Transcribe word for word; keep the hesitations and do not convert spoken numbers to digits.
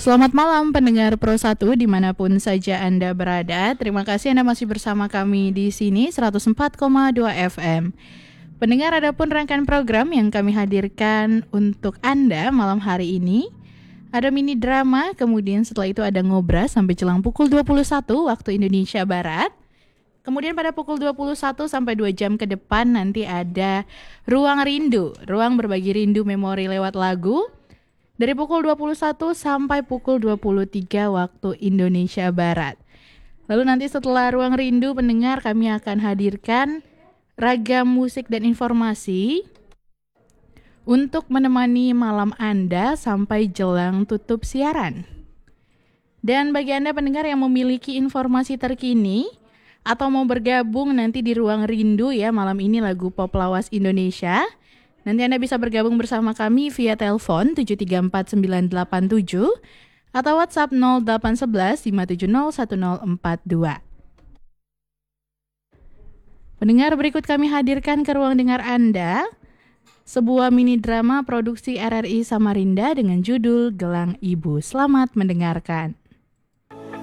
Selamat malam pendengar Pro satu dimanapun saja Anda berada. Terima kasih Anda masih bersama kami di sini seratus empat koma dua F M. Pendengar, ada pun rangkaian program yang kami hadirkan untuk Anda malam hari ini. Ada mini drama, kemudian setelah itu ada ngobras sampai jelang pukul dua puluh satu waktu Indonesia Barat. Kemudian pada pukul dua puluh satu sampai dua jam ke depan nanti ada Ruang Rindu, ruang berbagi rindu memori lewat lagu. Dari pukul dua puluh satu sampai pukul dua puluh tiga waktu Indonesia Barat. Lalu nanti setelah Ruang Rindu pendengar, kami akan hadirkan ragam musik dan informasi untuk menemani malam Anda sampai jelang tutup siaran. Dan bagi Anda pendengar yang memiliki informasi terkini atau mau bergabung nanti di Ruang Rindu ya, malam ini lagu pop lawas Indonesia, nanti Anda bisa bergabung bersama kami via telepon tujuh tiga empat sembilan delapan tujuh atau WhatsApp nol delapan satu satu lima tujuh nol satu nol empat dua. Pendengar, berikut kami hadirkan ke ruang dengar Anda sebuah mini drama produksi R R I Samarinda dengan judul Gelang Ibu. Selamat mendengarkan.